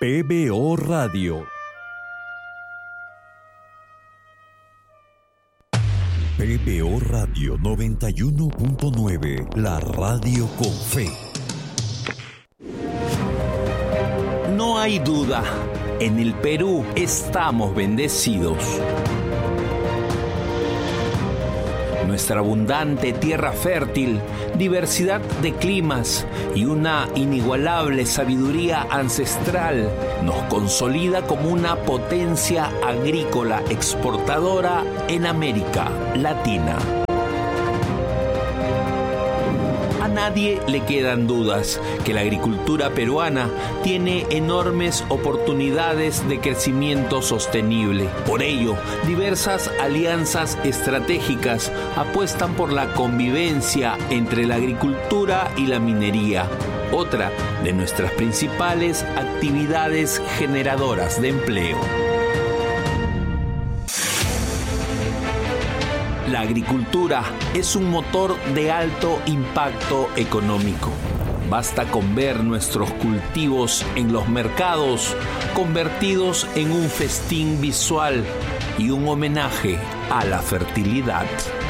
PBO Radio. PBO Radio 91.9, la radio con fe. No hay duda, en el Perú estamos bendecidos. Nuestra abundante tierra fértil, diversidad de climas y una inigualable sabiduría ancestral nos consolida como una potencia agrícola exportadora en América Latina. A nadie le quedan dudas que la agricultura peruana tiene enormes oportunidades de crecimiento sostenible. Por ello, diversas alianzas estratégicas apuestan por la convivencia entre la agricultura y la minería, otra de nuestras principales actividades generadoras de empleo. La agricultura es un motor de alto impacto económico. Basta con ver nuestros cultivos en los mercados convertidos en un festín visual y un homenaje a la fertilidad.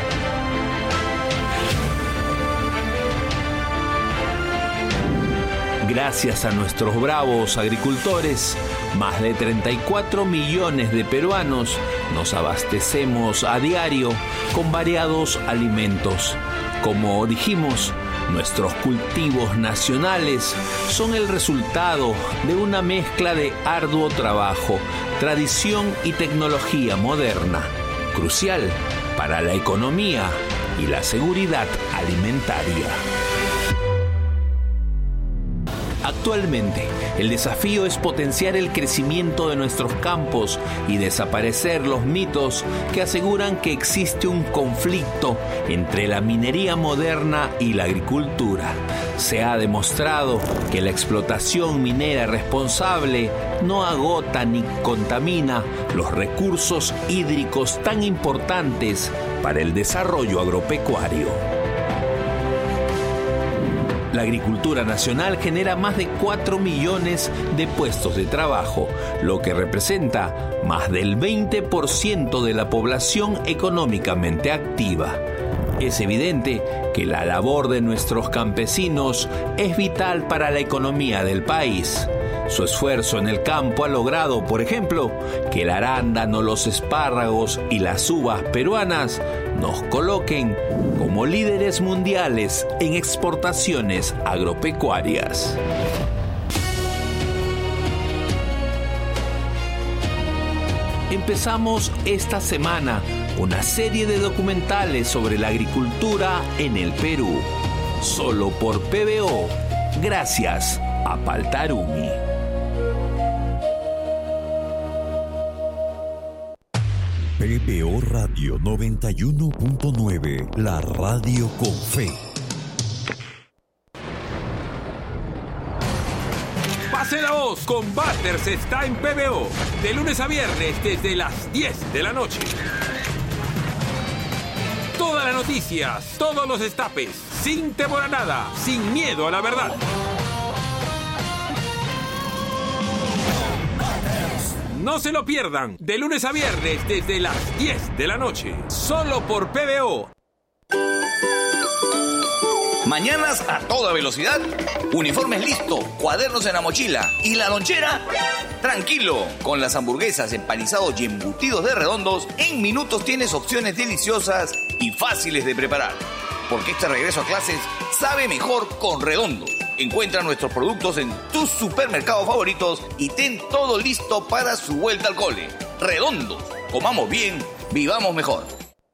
Gracias a nuestros bravos agricultores, más de 34 millones de peruanos nos abastecemos a diario con variados alimentos. Como dijimos, nuestros cultivos nacionales son el resultado de una mezcla de arduo trabajo, tradición y tecnología moderna, crucial para la economía y la seguridad alimentaria. Actualmente, el desafío es potenciar el crecimiento de nuestros campos y desaparecer los mitos que aseguran que existe un conflicto entre la minería moderna y la agricultura. Se ha demostrado que la explotación minera responsable no agota ni contamina los recursos hídricos tan importantes para el desarrollo agropecuario. La agricultura nacional genera más de 4 millones de puestos de trabajo, lo que representa más del 20% de la población económicamente activa. Es evidente que la labor de nuestros campesinos es vital para la economía del país. Su esfuerzo en el campo ha logrado, por ejemplo, que el arándano, los espárragos y las uvas peruanas nos coloquen como líderes mundiales en exportaciones agropecuarias. Empezamos esta semana una serie de documentales sobre la agricultura en el Perú, solo por PBO, gracias a Paltarumi. PBO Radio 91.9, la radio con fe. Pase la voz, Combaters está en PBO, de lunes a viernes desde las 10 de la noche. Todas las noticias, todos los destapes, sin temor a nada, sin miedo a la verdad. No se lo pierdan, de lunes a viernes desde las 10 de la noche, solo por PBO. Mañanas a toda velocidad, uniformes listos, cuadernos en la mochila y la lonchera. Tranquilo, con las hamburguesas, empanizados y embutidos de Redondos, en minutos tienes opciones deliciosas y fáciles de preparar. Porque este regreso a clases sabe mejor con Redondos. Encuentra nuestros productos en tus supermercados favoritos y ten todo listo para su vuelta al cole. Redondos, comamos bien, vivamos mejor.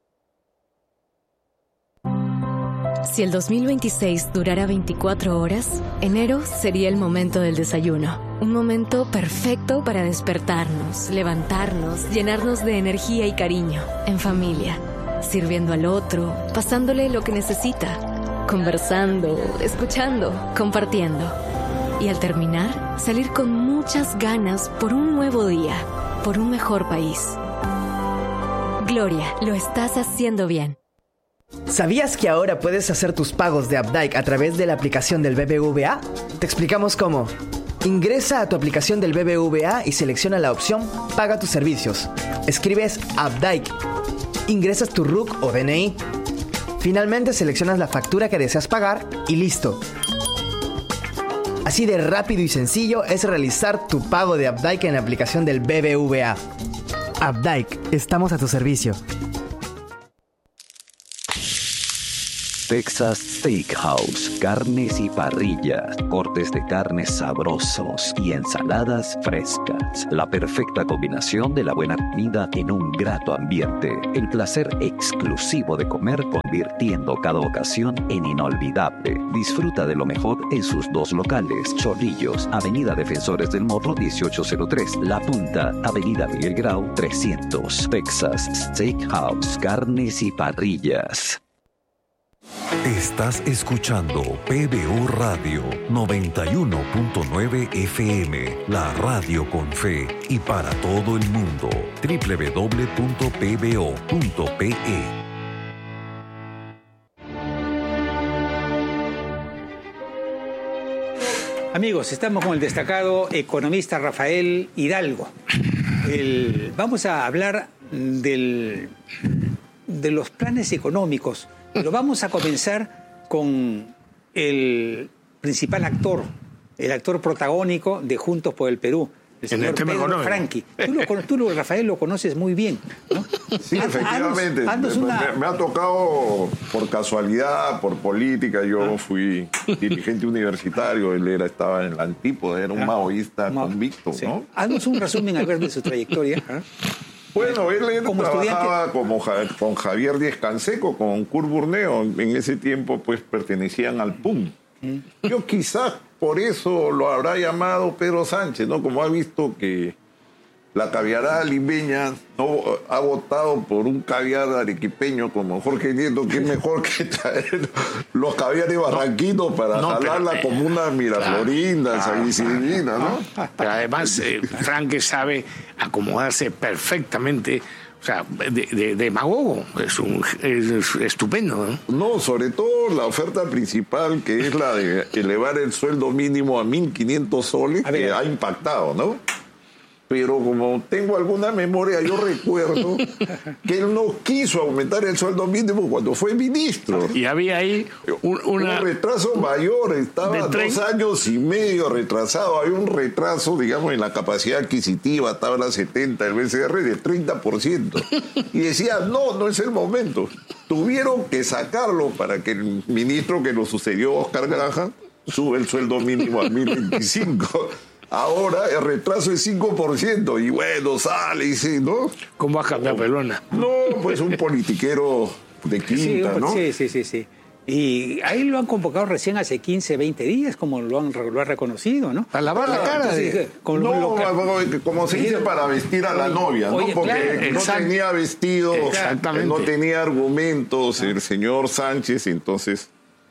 Si el 2026 durara 24 horas, enero sería el momento del desayuno. Un momento perfecto para despertarnos, levantarnos, llenarnos de energía y cariño, en familia, sirviendo al otro, pasándole lo que necesita, conversando, escuchando, compartiendo. Y al terminar, salir con muchas ganas por un nuevo día, por un mejor país. Gloria, lo estás haciendo bien. ¿Sabías que ahora puedes hacer tus pagos de Updike a través de la aplicación del BBVA? Te explicamos cómo. Ingresa a tu aplicación del BBVA y selecciona la opción Paga tus servicios. Escribes Abdike. Ingresas tu RUC o DNI. Finalmente seleccionas la factura que deseas pagar y listo. Así de rápido y sencillo es realizar tu pago de Abdike en la aplicación del BBVA. Abdike, estamos a tu servicio. Texas Steakhouse, carnes y parrillas, cortes de carnes sabrosos y ensaladas frescas. La perfecta combinación de la buena comida en un grato ambiente. El placer exclusivo de comer convirtiendo cada ocasión en inolvidable. Disfruta de lo mejor en sus 2 locales. Chorrillos, Avenida Defensores del Morro 1803. La Punta, Avenida Miguel Grau 300. Texas Steakhouse, carnes y parrillas. Estás escuchando PBO Radio 91.9 FM, la radio con fe y para todo el mundo. www.pbo.pe. Amigos, estamos con el destacado economista Rafael Hidalgo. Vamos a hablar de los planes económicos. Pero vamos a comenzar con el principal actor, el actor protagónico de Juntos por el Perú, el señor Pedro Franqui. Tú, Rafael, lo conoces muy bien, ¿no? Sí, efectivamente. Me ha tocado por casualidad, por política. Yo fui dirigente universitario, él estaba en la antípoda, era un maoísta convicto, sí. ¿No? Haznos un resumen a ver de su trayectoria. Bueno, él trabajaba con Javier Díez Canseco, con Kurt Burneo. En ese tiempo, pues, pertenecían al PUM. Yo quizás por eso lo habrá llamado Pedro Sánchez, ¿no? Como ha visto que la caviarada limeña no ha votado por un caviar arequipeño como Jorge Nieto, que es mejor que traer los caviares barranquinos para jalarla como una Miraflorinda, San Isidrina, ¿no? Pero además, Franque sabe acomodarse perfectamente. O sea, de demagogo, es estupendo, ¿no? No, sobre todo la oferta principal, que es la de elevar el sueldo mínimo a 1.500 soles, que ha impactado, ¿no? Pero como tengo alguna memoria, yo recuerdo que él no quiso aumentar el sueldo mínimo cuando fue ministro. Y había ahí un retraso mayor, estaba 2 años y medio retrasado. Había un retraso, digamos, en la capacidad adquisitiva, tabla 70, el BCR, de 30%. Y decía, no es el momento. Tuvieron que sacarlo para que el ministro que lo sucedió, Oscar Granja, sube el sueldo mínimo a 1.025. Ahora el retraso es 5% y bueno, sale y sí, ¿no? ¿Cómo va a cambiar Pelona? No, pues un politiquero de quinta, ¿no? Sí. Y ahí lo han convocado recién hace 15, 20 días, como lo ha reconocido, ¿no? Para lavar la cara. Como se dice, para vestir a la novia, ¿no? Porque no tenía vestido, no tenía argumentos el señor Sánchez, entonces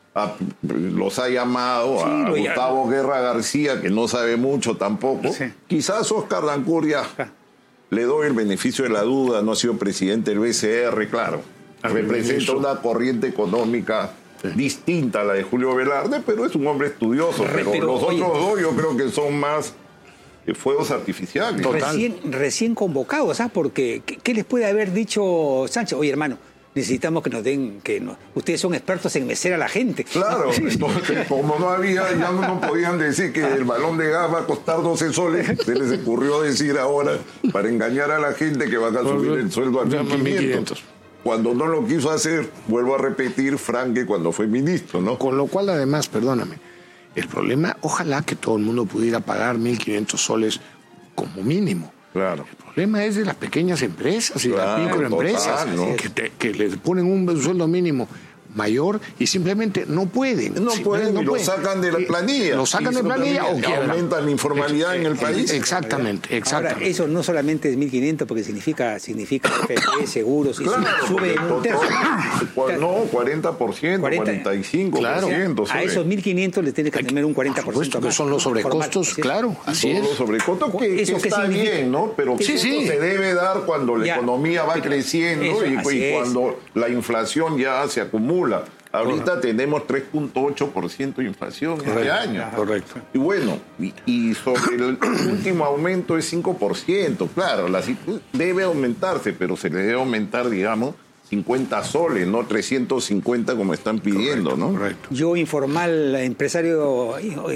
los ha llamado a Gustavo Guerra García, que no sabe mucho tampoco. Sí. Quizás Oscar Dancuria le doy el beneficio de la duda, no ha sido presidente del BCR, claro. Representa una corriente económica distinta a la de Julio Velarde, pero es un hombre estudioso. Pero los otros dos yo creo que son más fuegos artificiales. Recién convocados, ¿sabes? Porque ¿qué les puede haber dicho Sánchez? Oye, hermano, necesitamos que nos den, ustedes son expertos en mecer a la gente. Claro, entonces, como no había, ya no podían decir que el balón de gas va a costar 12 soles, se les ocurrió decir ahora, para engañar a la gente, que van a subir el sueldo a 1.500. Cuando no lo quiso hacer, vuelvo a repetir, Franque cuando fue ministro, ¿no? Con lo cual, además, perdóname, el problema, ojalá que todo el mundo pudiera pagar 1.500 soles como mínimo. Claro. El problema es de las pequeñas empresas y las microempresas, ¿no? que les ponen un sueldo mínimo mayor y simplemente no pueden. No pueden. Lo sacan de la planilla. Lo sacan de planilla o aumentan la informalidad en el país. Exactamente. Ahora, eso no solamente es 1.500 porque significa FP, seguros, y sube un tercio. No, 40%, 45%. Claro. A esos 1.500 les tienes que tener un 40%. Por supuesto que son los sobrecostos, claro. Así es. Los sobrecostos que está bien, ¿no? Pero eso se debe dar cuando la economía va creciendo y cuando la inflación ya se acumula. Ahorita tenemos 3.8% de inflación este año. Correcto. Y bueno, y sobre el último aumento es 5%. Claro, debe aumentarse, pero se le debe aumentar, digamos, 50 soles, no 350 como están pidiendo, ¿no? Correcto. Yo informal, empresario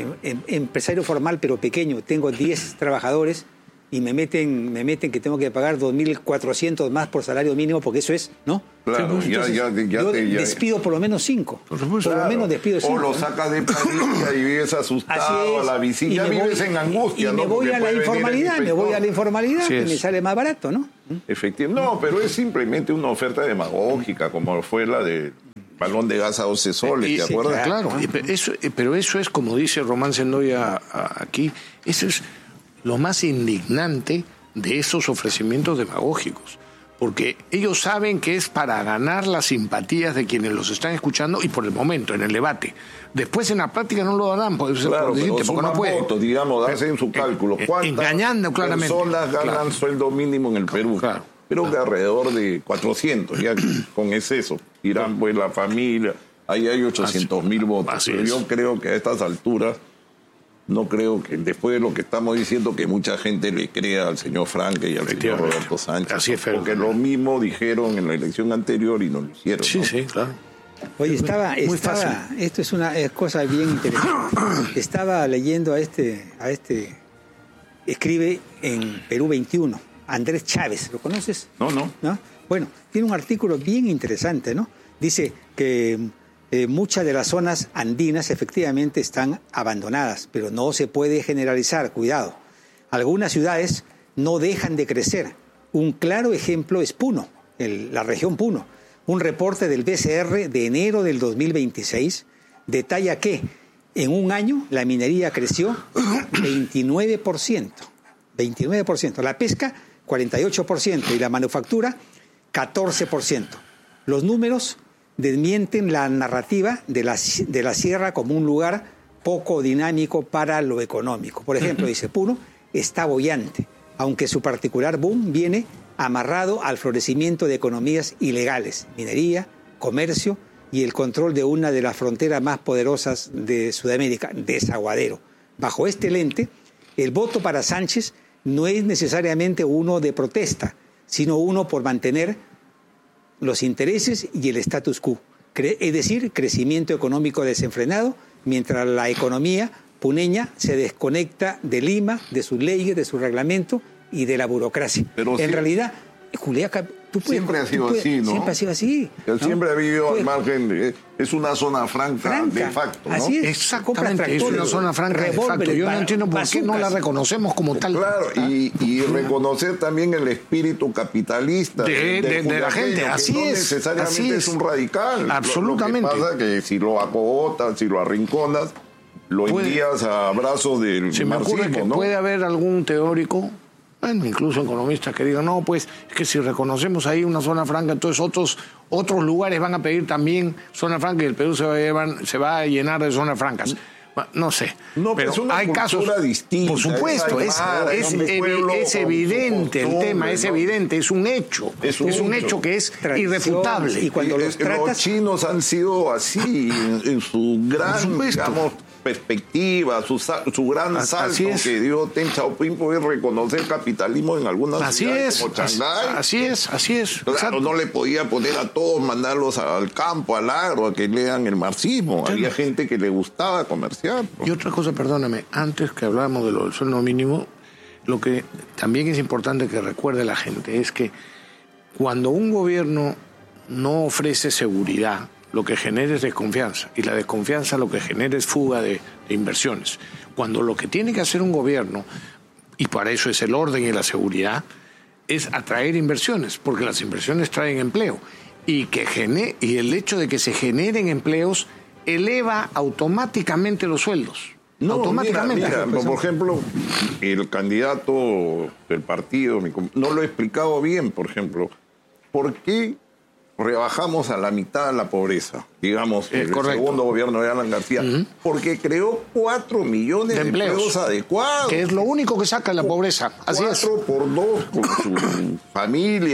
formal pero pequeño, tengo 10 trabajadores y me meten que tengo que pagar 2.400 más por salario mínimo porque eso es, ¿no? Claro, yo despido por lo menos 5. Por lo menos despido 5. O lo sacas de planilla y vives asustado a la visita. Ya vives en angustia, ¿no? Y me voy a la informalidad, que me sale más barato, ¿no? Efectivamente. No, pero es simplemente una oferta demagógica, como fue la de balón de gas a 12 soles, ¿te acuerdas? Claro, pero eso es, como dice Román Sendoya aquí, eso es lo más indignante de esos ofrecimientos demagógicos. Porque ellos saben que es para ganar las simpatías de quienes los están escuchando y por el momento, en el debate. Después en la práctica no lo darán, porque no pueden. Votos, digamos, hacen su cálculo. Engañando claramente. ¿Cuántas personas ganan sueldo mínimo en el Perú? Claro. Creo que alrededor de 400, ya con exceso. Irán pues la familia, ahí hay 800.000 votos. Pero yo creo que a estas alturas, no creo que después de lo que estamos diciendo que mucha gente le crea al señor Franque y al señor Roberto Sánchez. Así es, porque lo mismo dijeron en la elección anterior y no lo hicieron. Sí, ¿no? sí, claro. Oye, esto es una cosa bien interesante. Estaba leyendo a este escribe en Perú 21, Andrés Chávez, ¿lo conoces? No. Bueno, tiene un artículo bien interesante, ¿no? Dice que muchas de las zonas andinas efectivamente están abandonadas, pero no se puede generalizar, cuidado. Algunas ciudades no dejan de crecer. Un claro ejemplo es Puno, la región Puno. Un reporte del BCR de enero del 2026 detalla que en un año la minería creció 29%. 29%. La pesca, 48%. Y la manufactura, 14%. Los números desmienten la narrativa de la sierra como un lugar poco dinámico para lo económico. Por ejemplo, dice Puno, está boyante, aunque su particular boom viene amarrado al florecimiento de economías ilegales, minería, comercio y el control de una de las fronteras más poderosas de Sudamérica, Desaguadero. Bajo este lente, el voto para Sánchez no es necesariamente uno de protesta, sino uno por mantener los intereses y el status quo, es decir, crecimiento económico desenfrenado, mientras la economía puneña se desconecta de Lima, de sus leyes, de su reglamento y de la burocracia. Pero en realidad, Juliaca, siempre ha sido así, ¿no? Siempre ha sido así. Él siempre ha vivido al margen, es una zona franca de facto, ¿no? Así es. Exactamente, es una zona franca de facto. Yo no entiendo por qué no la reconocemos como tal. Claro, y reconocer también el espíritu capitalista de la gente. Así no es. Necesariamente es un radical. Absolutamente. Lo que pasa es que si lo acogotas, si lo arrinconas, lo envías a brazos del marxismo, me ocurre que ¿no? Puede haber algún teórico, incluso economistas, que digan, no, pues es que si reconocemos ahí una zona franca, entonces otros lugares van a pedir también zona franca y el Perú se va a llenar de zonas francas. No sé, pero es una hay casos distinta. Por supuesto, es evidente el tema, es evidente, es un hecho. Es un hecho que es irrefutable. Y cuando los chinos han sido así en su gran, digamos, perspectiva, su gran salto que dio Deng Xiaoping, poder reconocer el capitalismo en algunas ciudades como Shanghái. Así es. Claro, no le podía poner a todos, mandarlos al campo, al agro, a que lean el marxismo. Claro. Había gente que le gustaba comerciar, ¿no? Y otra cosa, perdóname, antes que hablábamos de lo del sueldo mínimo, lo que también es importante que recuerde la gente es que cuando un gobierno no ofrece seguridad, lo que genera es desconfianza, y la desconfianza lo que genera es fuga de inversiones. Cuando lo que tiene que hacer un gobierno, y para eso es el orden y la seguridad, es atraer inversiones, porque las inversiones traen empleo, y el hecho de que se generen empleos eleva automáticamente los sueldos. No, automáticamente. Mira, por ejemplo, el candidato del partido no lo he explicado bien, por ejemplo, ¿por qué rebajamos a la mitad la pobreza? Digamos, el segundo gobierno de Alan García, porque creó 4 millones de empleos adecuados. Que es lo único que saca la pobreza. Así 4 por 2 con su familia,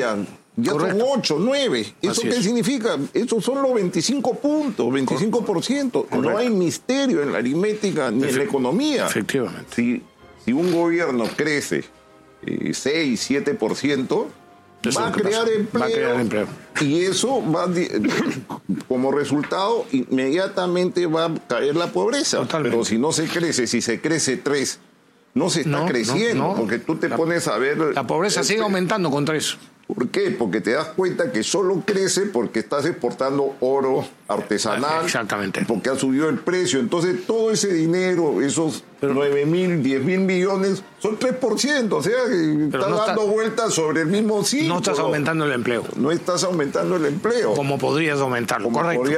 Ya son 8, 9. ¿Eso qué significa? Eso son los 25 puntos, 25%. Correcto. No hay misterio en la aritmética ni en la economía. Efectivamente. Si un gobierno crece 6, 7%, va a crear empleo. Y eso va como resultado, inmediatamente va a caer la pobreza. Totalmente. Pero si no se crece, si se crece 3, no se está creciendo, porque tú te pones a ver... La pobreza sigue aumentando contra eso. ¿Por qué? Porque te das cuenta que solo crece porque estás exportando oro artesanal. Exactamente. Porque ha subido el precio. Entonces, todo ese dinero, esos 9.000, 10.000 millones, son 3%. O sea, estás dando vueltas sobre el mismo ciclo. No estás aumentando el empleo. No estás aumentando el empleo. Como podrías aumentarlo, correcto.